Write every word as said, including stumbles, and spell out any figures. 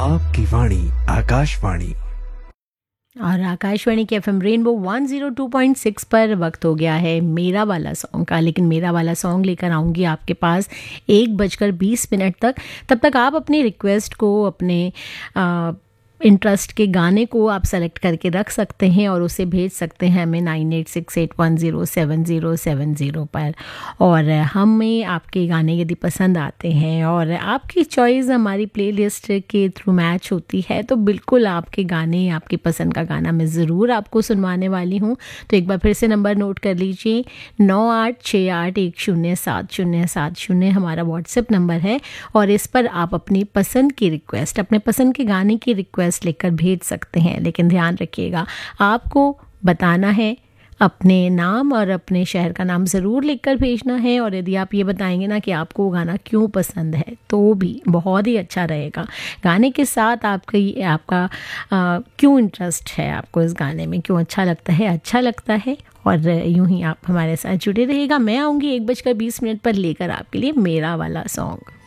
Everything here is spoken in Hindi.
आपकी वाणी आकाशवाणी। और आकाशवाणी के FM rainbow one zero two point six पर वक्त हो गया है मेरा वाला सॉन्ग का। लेकिन मेरा वाला सॉन्ग लेकर आऊँगी आपके पास एक बजकर बीस मिनट तक। तब तक आप अपनी रिक्वेस्ट को, अपने आ, इंटरेस्ट के गाने को आप सेलेक्ट करके रख सकते हैं और उसे भेज सकते हैं हमें nine eight six eight one zero seven zero seven zero पर। और हमें आपके गाने यदि पसंद आते हैं और आपकी चॉइस हमारी प्लेलिस्ट के थ्रू मैच होती है तो बिल्कुल आपके गाने, आपकी पसंद का गाना मैं ज़रूर आपको सुनवाने वाली हूँ। तो एक बार फिर से नंबर नोट कर लीजिए, नौ आठ छः आठ एक शून्य सात शून्य सात शून्य हमारा व्हाट्सएप नंबर है। और इस पर आप अपनी पसंद की रिक्वेस्ट, अपने पसंद के गाने की रिक्वेस्ट लेकर भेज सकते हैं। लेकिन ध्यान रखिएगा, आपको बताना है अपने नाम और अपने शहर का नाम ज़रूर लिखकर भेजना है। और यदि आप ये बताएंगे ना कि आपको वो गाना क्यों पसंद है तो भी बहुत ही अच्छा रहेगा। गाने के साथ आपकी आपका आ, क्यों इंटरेस्ट है, आपको इस गाने में क्यों अच्छा लगता है, अच्छा लगता है। और यूं ही आप हमारे साथ जुड़े रहिएगा। मैं आऊँगी एक बजकर बीस मिनट पर लेकर आपके लिए मेरा वाला सॉन्ग।